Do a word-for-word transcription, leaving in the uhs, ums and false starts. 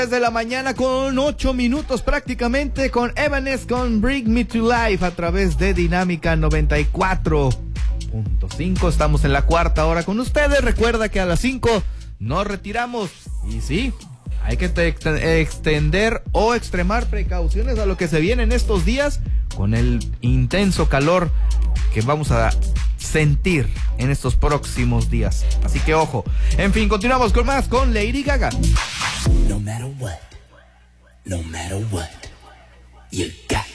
De la mañana con ocho minutos prácticamente con Evanes con Bring Me to Life a través de Dinámica noventa y cuatro punto cinco. Estamos en la cuarta hora con ustedes. Recuerda que a las cinco nos retiramos y sí, hay que te- te- extender o extremar precauciones a lo que se viene en estos días con el intenso calor que vamos a sentir en estos próximos días. Así que ojo. En fin, continuamos con más con Lady Gaga. No matter what, no matter what, you got